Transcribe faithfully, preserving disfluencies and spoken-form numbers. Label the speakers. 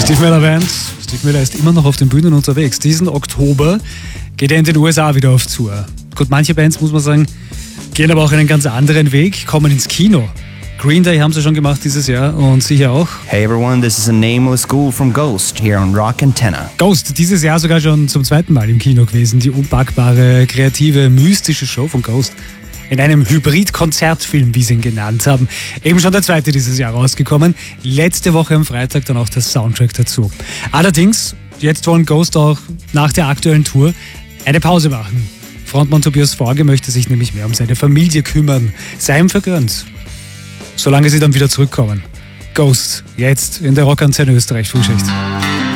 Speaker 1: Steve Miller Band. Steve Miller ist immer noch auf den Bühnen unterwegs. Diesen Oktober geht er in den U S A wieder auf Tour. Gut, manche Bands, muss man sagen, gehen aber auch einen ganz anderen Weg, kommen ins Kino. Green Day haben sie schon gemacht dieses Jahr und sicher auch.
Speaker 2: Hey everyone, this is a Nameless Ghoul from Ghost here on Rock Antenna.
Speaker 1: Ghost, dieses Jahr sogar schon zum zweiten Mal im Kino gewesen. Die unpackbare, kreative, mystische Show von Ghost. In einem Hybrid-Konzertfilm, wie sie ihn genannt haben. Eben schon der zweite dieses Jahr rausgekommen. Letzte Woche am Freitag dann auch der Soundtrack dazu. Allerdings, jetzt wollen Ghost auch nach der aktuellen Tour eine Pause machen. Frontmann Tobias Forge möchte sich nämlich mehr um seine Familie kümmern. Sei ihm vergönnt. Solange sie dann wieder zurückkommen. Ghost, jetzt in der Rock Antenne Österreich Frühschicht.